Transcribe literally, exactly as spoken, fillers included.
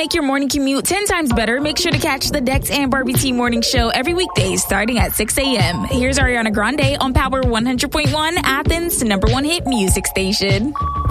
make your morning commute ten times better, make sure to catch the Dex and Barbie T Morning Show every weekday starting at six a.m. Here's Ariana Grande on Power one hundred point one, Athens' number one hit music station.